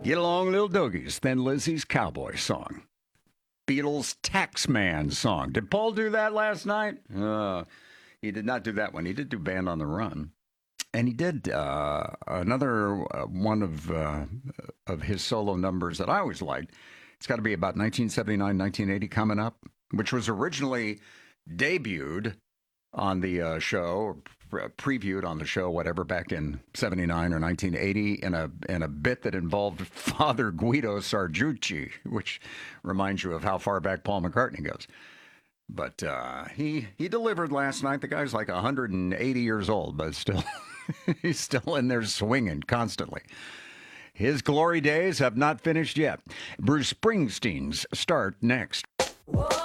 Get Along Little Doogies, Thin Lizzy's Cowboy Song. Beatles' Taxman song. Did Paul do that last night? He did not do that one. He did do Band on the Run. And he did another one of his solo numbers that I always liked. It's got to be about 1979, 1980 coming up, which was originally debuted on the show, previewed on the show, whatever, back in 79 or 1980 in a bit that involved Father Guido Sarducci, which reminds you of how far back Paul McCartney goes. But he delivered last night. The guy's like 180 years old, but still, he's still in there swinging constantly. His glory days have not finished yet. Bruce Springsteen's start next.